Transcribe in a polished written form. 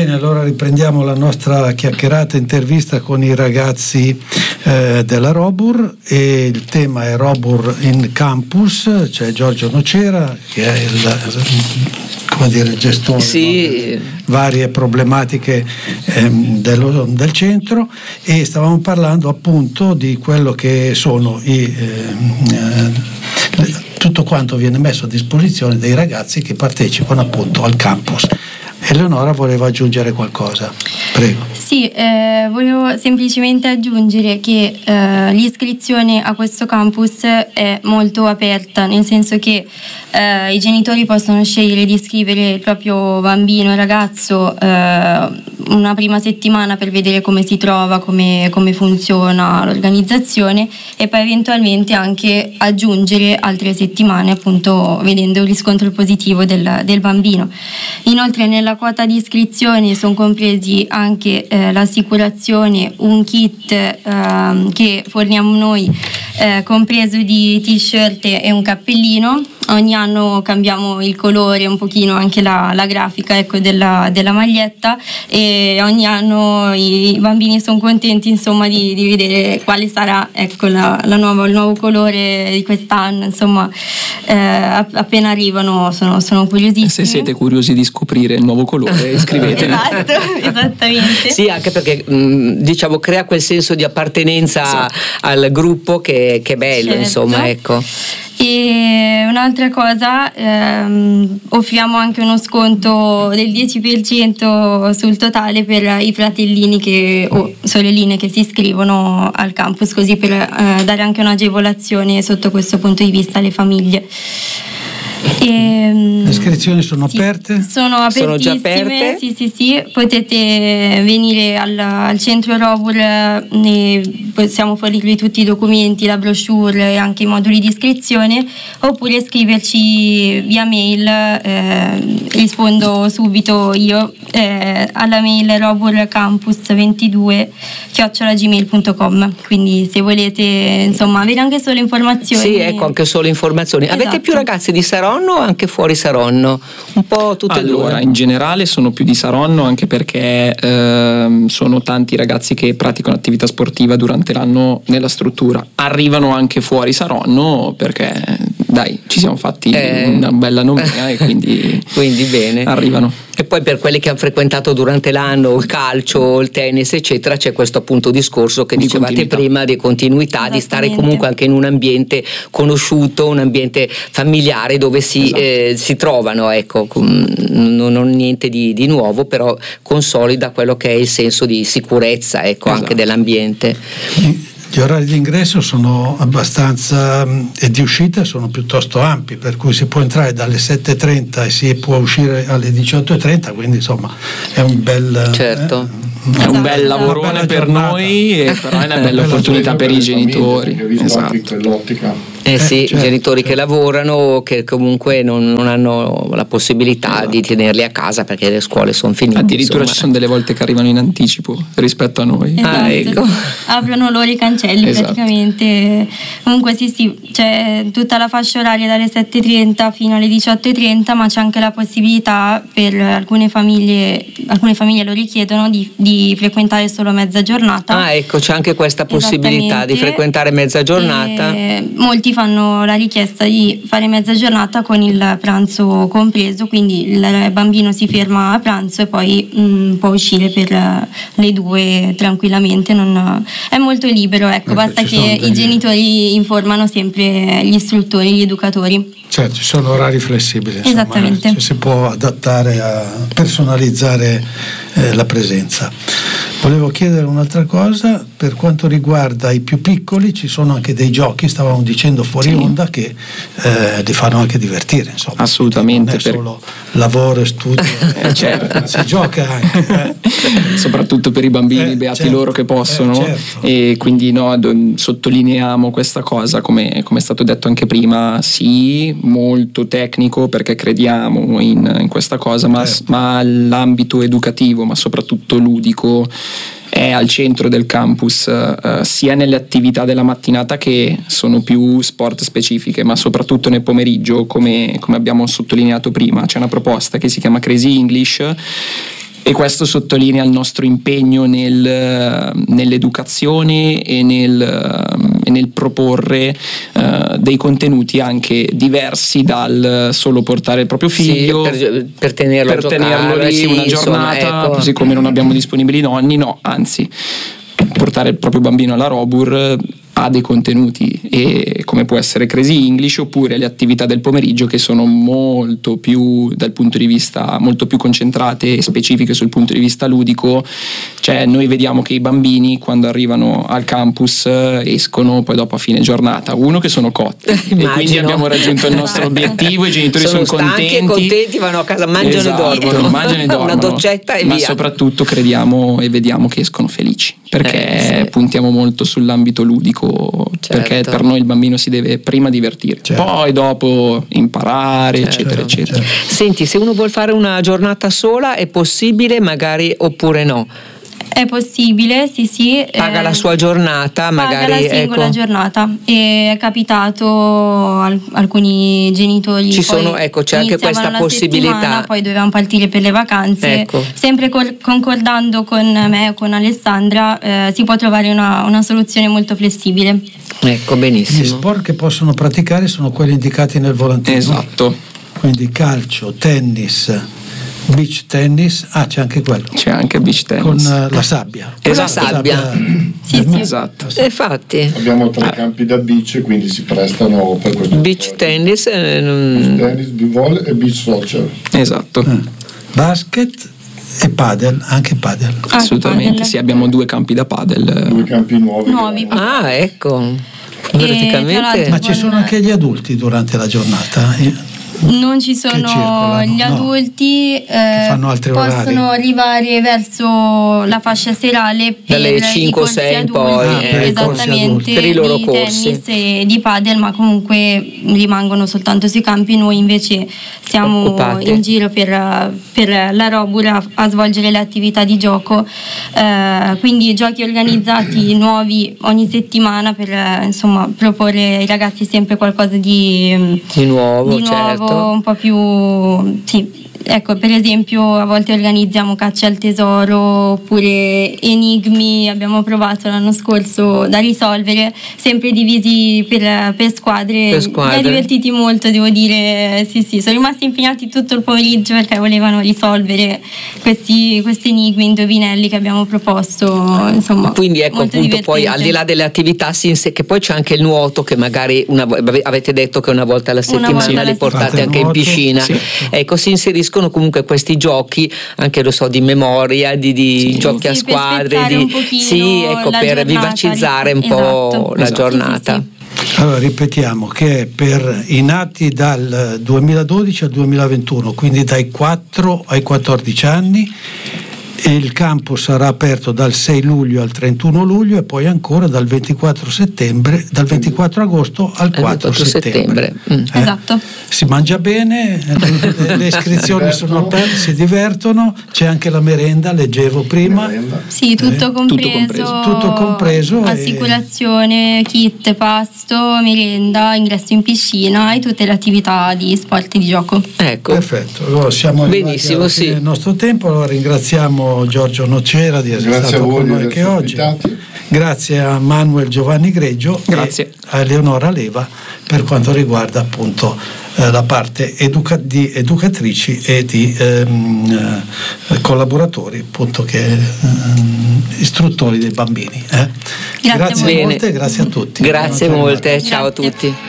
Bene, allora riprendiamo la nostra chiacchierata intervista con i ragazzi della Robur, e il tema è Robur in Campus. C'è Giorgio Nocera che è il gestore, sì, no, varie problematiche del centro, e stavamo parlando appunto di quello che sono tutto quanto viene messo a disposizione dei ragazzi che partecipano appunto al campus. Eleonora voleva aggiungere qualcosa, prego. Sì, volevo semplicemente aggiungere che l'iscrizione a questo campus è molto aperta, nel senso che i genitori possono scegliere di iscrivere il proprio bambino, ragazzo, una prima settimana per vedere come si trova, come funziona l'organizzazione, e poi eventualmente anche aggiungere altre settimane, appunto vedendo il riscontro positivo del bambino. Inoltre nella quota di iscrizione sono compresi anche l'assicurazione, un kit che forniamo noi, compreso di t-shirt e un cappellino. Ogni anno cambiamo il colore, un pochino anche la grafica, ecco, della maglietta, e ogni anno i bambini sono contenti, insomma, di vedere quale sarà, ecco, il nuovo colore di quest'anno. Insomma, appena arrivano sono curiosissimi. Se siete curiosi di scoprire il nuovo colore, iscrivetevi. Esatto, esattamente. Sì, anche perché diciamo crea quel senso di appartenenza al gruppo che è bello, certo. Insomma, ecco. E un'altra cosa, offriamo anche uno sconto del 10% sul totale per i fratellini o sorelline che si iscrivono al campus, così per dare anche un'agevolazione sotto questo punto di vista alle famiglie. Le iscrizioni sono aperte? Sono apertissime, sono già aperte? Sì, potete venire al centro Robur, possiamo fornirvi tutti i documenti, la brochure e anche i moduli di iscrizione, oppure scriverci via mail, rispondo subito io alla mail roburcampus22@gmail.com. quindi se volete, insomma, avere anche solo informazioni. Sì, ecco, anche solo informazioni. Esatto. Avete più ragazzi di Saronno o anche fuori Saronno? Un po' tutte e due? Allora, in generale sono più di Saronno, anche perché sono tanti ragazzi che praticano attività sportiva durante l'anno nella struttura. Arrivano anche fuori Saronno perché, dai, ci siamo fatti una bella nomea e quindi bene. Arrivano. E poi per quelli che hanno frequentato durante l'anno il calcio, il tennis, eccetera, c'è questo appunto discorso che dicevate prima di continuità, di stare comunque anche in un ambiente conosciuto, un ambiente familiare dove si trovano, ecco, non niente di nuovo, però consolida quello che è il senso di sicurezza, ecco, anche dell'ambiente. Gli orari di ingresso sono abbastanza e di uscita sono piuttosto ampi, per cui si può entrare dalle 7:30 e si può uscire alle 18:30, quindi insomma è un bel è un bel lavorone per noi, però è una bella opportunità per i genitori. Esatto. In quell'ottica. Sì, certo. Genitori che lavorano, che comunque non hanno la possibilità di tenerli a casa perché le scuole sono finite. Addirittura ci sono delle volte che arrivano in anticipo rispetto a noi. Esatto, ecco. Aprono loro i cancelli, praticamente. Comunque sì, c'è tutta la fascia oraria dalle 7:30 fino alle 18:30, ma c'è anche la possibilità per alcune famiglie lo richiedono di frequentare solo mezza giornata. Ecco, c'è anche questa possibilità di frequentare mezza giornata. Molti fanno la richiesta di fare mezza giornata con il pranzo compreso, quindi il bambino si ferma a pranzo e poi può uscire per le 2 tranquillamente, è molto libero, ecco, basta che i genitori informano sempre gli istruttori, gli educatori. Certo, ci sono orari flessibili, insomma, esattamente. Si può adattare a personalizzare la presenza. Volevo chiedere un'altra cosa, per quanto riguarda i più piccoli ci sono anche dei giochi, stavamo dicendo fuori onda, che li fanno anche divertire, insomma. Assolutamente. Non è solo lavoro e studio, certo. Si gioca anche. Soprattutto per i bambini, beati certo. loro che possono, Certo. E quindi sottolineiamo questa cosa, come è stato detto anche prima, sì, molto tecnico perché crediamo in questa cosa, ma l'ambito educativo, ma soprattutto ludico, è al centro del campus, sia nelle attività della mattinata che sono più sport specifiche, ma soprattutto nel pomeriggio, come abbiamo sottolineato prima. C'è una proposta che si chiama Crazy English, E questo sottolinea il nostro impegno nell'educazione e nel proporre dei contenuti anche diversi dal solo portare il proprio figlio, per tenerlo lì una giornata, ecco. Così come non abbiamo disponibili i nonni, no, anzi portare il proprio bambino alla Robur ha dei contenuti, e come può essere Crazy English, oppure le attività del pomeriggio che sono molto più, dal punto di vista, molto più concentrate e specifiche sul punto di vista ludico. Cioè noi vediamo che i bambini quando arrivano al campus escono poi dopo a fine giornata, uno che sono cotti e quindi abbiamo raggiunto il nostro obiettivo, i genitori sono contenti, vanno a casa, mangiano e dormono, una doccetta e ma via. Soprattutto crediamo e vediamo che escono felici, perché puntiamo molto sull'ambito ludico, perché per noi il bambino si deve prima divertire, poi dopo imparare, eccetera eccetera. Senti, se uno vuol fare una giornata sola è possibile magari oppure no? È possibile, sì. Paga la sua giornata, magari. Paga la singola giornata. E è capitato alcuni genitori. C'è anche questa possibilità. Poi dovevamo partire per le vacanze. Ecco. Sempre concordando con me, con Alessandra, si può trovare una soluzione molto flessibile. Ecco, benissimo. Gli sport che possono praticare sono quelli indicati nel volantino. Esatto. Quindi calcio, tennis, beach tennis, c'è anche quello. C'è anche beach tennis. Con la sabbia. Esatto. La sabbia. Sì. Esatto. Infatti. Abbiamo 3 campi da beach, quindi si prestano per questo. Beach tennis, beach tennis, b-volley e beach soccer. Esatto. Basket e padel, anche padel. Assolutamente, padel. Sì, abbiamo 2 campi da padel. 2 campi nuovi. Ecco. Praticamente. Ma ci sono anche gli adulti durante la giornata? Non ci sono gli adulti, fanno altri possono orari. Arrivare verso la fascia serale per dalle 5 o 6 adulti, poi esattamente, per i loro di corsi, tennis e di padel, ma comunque rimangono soltanto sui campi. Noi invece siamo occupati in giro per la Robur a svolgere le attività di gioco, quindi giochi organizzati nuovi ogni settimana per proporre ai ragazzi sempre qualcosa di nuovo, certo, un po' più ecco, per esempio a volte organizziamo cacce al tesoro oppure enigmi, abbiamo provato l'anno scorso da risolvere, sempre divisi per squadre. Mi ha divertiti molto, devo dire. Sì, sono rimasti impegnati tutto il pomeriggio perché volevano risolvere questi enigmi, indovinelli che abbiamo proposto, insomma. Quindi ecco, appunto, divertente. Poi al di là delle attività che poi c'è anche il nuoto, che magari avete detto che una volta alla settimana li portate anche in piscina, ecco, si inseriscono comunque questi giochi anche di memoria, di giochi a squadre, per vivacizzare un po' la giornata. Allora ripetiamo che per i nati dal 2012 al 2021, quindi dai 4 ai 14 anni, il campus sarà aperto dal 6 luglio al 31 luglio e poi ancora dal 24 agosto al 4 settembre. Esatto. Si mangia bene, le iscrizioni sono aperte, si divertono, c'è anche la merenda, leggevo prima. Sì, tutto compreso. Assicurazione, kit, pasto, merenda, ingresso in piscina e tutte le attività di sport e di gioco. Ecco. Perfetto, allora siamo arrivati alla fine del nostro tempo, allora ringraziamo Giorgio Nocera di essere stato con noi anche oggi. Grazie a Manuel Giovanni Greggio e a Eleonora Leva per quanto riguarda appunto la parte di educatrici e di collaboratori, appunto, che istruttori dei bambini. Grazie molte, grazie a tutti. Grazie molte, ciao a tutti.